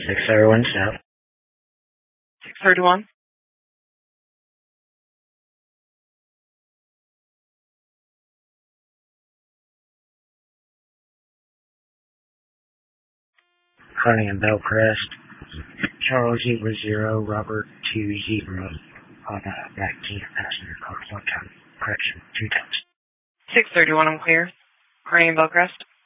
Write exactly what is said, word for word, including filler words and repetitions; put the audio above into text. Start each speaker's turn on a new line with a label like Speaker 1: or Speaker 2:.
Speaker 1: six thirty-one South.
Speaker 2: six thirty-one.
Speaker 1: Running in Bellcrest. Charles zero zero, Robert two zero. On a nineteen passenger car, one time. Correction, two times.
Speaker 2: six thirty-one, I'm clear. Running in Bellcrest.